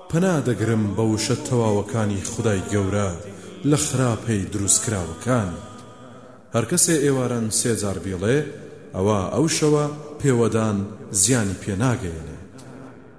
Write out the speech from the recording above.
پەنا دەگرم بە وشە تەواوەکانی خودای گەورە لە خراپەی دروستکراوەکان. هەر کەسێ ئێواران 3000 بیڵێ ئەوە ئەو شەوە پێوەدان زیانی پێ ناگەیەنێ.